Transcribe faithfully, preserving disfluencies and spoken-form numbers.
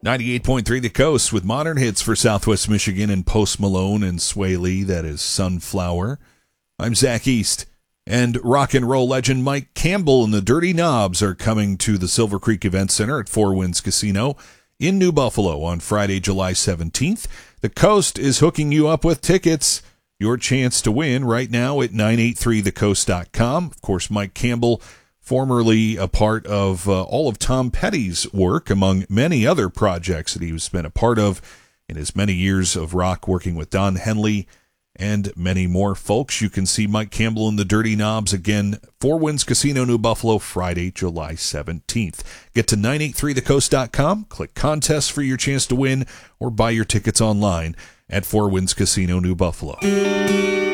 ninety-eight point three The Coast with modern hits for Southwest Michigan and Post Malone and Sway Lee. That is Sunflower. I'm Zach East. And rock and roll legend Mike Campbell and the Dirty Knobs are coming to the Silver Creek Event Center at Four Winds Casino in New Buffalo on Friday, July seventeenth. The Coast is hooking you up with tickets. Your chance to win right now at nine eight three the coast dot com. Of course, Mike Campbell, formerly a part of uh, all of Tom Petty's work, among many other projects that he has been a part of in his many years of rock, working with Don Henley and many more folks. You can see Mike Campbell and the Dirty Knobs again, Four Winds Casino, New Buffalo, Friday, July seventeenth. Get to nine eight three the coast dot com, click contests for your chance to win, or buy your tickets online at Four Winds Casino, New Buffalo.